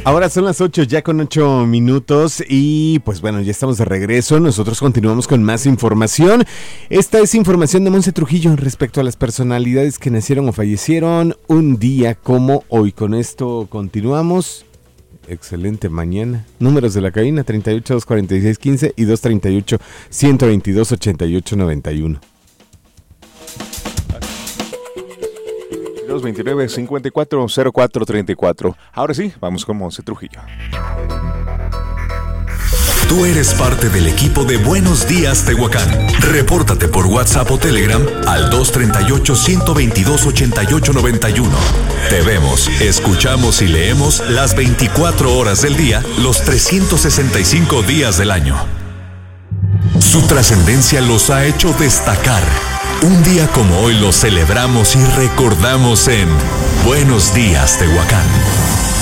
Ahora son las 8 ya con 8 minutos y pues bueno, ya estamos de regreso. Nosotros continuamos con más información. Esta es información de Monse Trujillo respecto a las personalidades que nacieron o fallecieron un día como hoy. Con esto continuamos. Excelente mañana. Números de la cabina 38 246 15 y 238 122 88 91. 29 54 04 34. Ahora sí, vamos con Monse Trujillo. Tú eres parte del equipo de Buenos Días Tehuacán. Repórtate por WhatsApp o Telegram al 238-122-8891. Te vemos, escuchamos y leemos las 24 horas del día, los 365 días del año. Su trascendencia los ha hecho destacar. Un día como hoy lo celebramos y recordamos en Buenos Días Tehuacán.